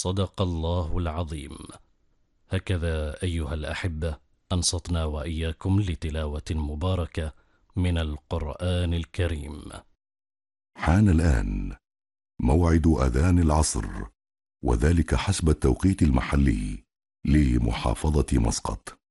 صدق الله العظيم. هكذا أيها الأحبة أنصتنا وإياكم لتلاوة مباركة من القرآن الكريم. حان الآن موعد أذان العصر، وذلك حسب التوقيت المحلي لمحافظة مسقط.